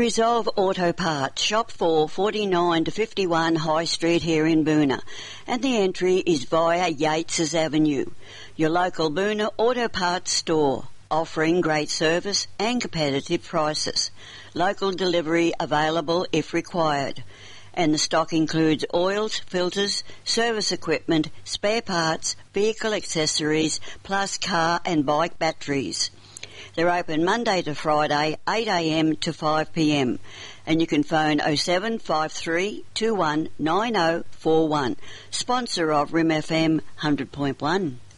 Resolve Auto Parts, Shop 4, 49 to 51 High Street here in Boonah, and the entry is via Yates's Avenue. Your local Boonah Auto Parts store, offering great service and competitive prices. Local delivery available if required. And the stock includes oils, filters, service equipment, spare parts, vehicle accessories, plus car and bike batteries. They're open Monday to Friday, 8 a.m. to 5 p.m. And you can phone 0753 21 9041. Sponsor of RIM FM 100.1.